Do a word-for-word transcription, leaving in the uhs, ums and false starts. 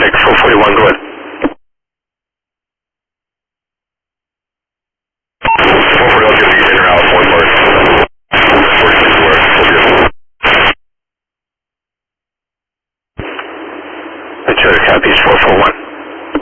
Phoenix, four forty-one, go ahead. four forty-one, give me in or out, one more. I try to copy, four four one.